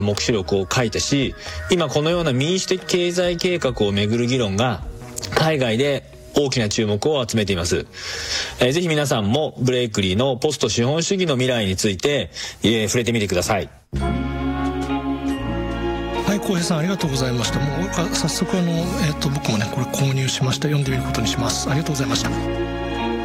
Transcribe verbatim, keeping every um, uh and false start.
目視録を書いたし、今このような民主的経済計画をめぐる議論が海外で大きな注目を集めています。えー、ぜひ皆さんもブレイクリーのポスト資本主義の未来について、えー、触れてみてください。 はい、浩平さんありがとうございました。もう早速あの、えー、と僕もねこれ購入しました。読んでみることにします。ありがとうございました。